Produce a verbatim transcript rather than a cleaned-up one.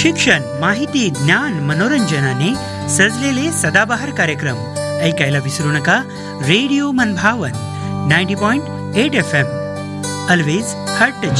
शिक्षण, माहिती, ज्ञान, मनोरंजनाने सजलेले सदाबहार कार्यक्रम ऐकायला विसरू नका. रेडिओ मनभावन ninety point eight F M, always hurt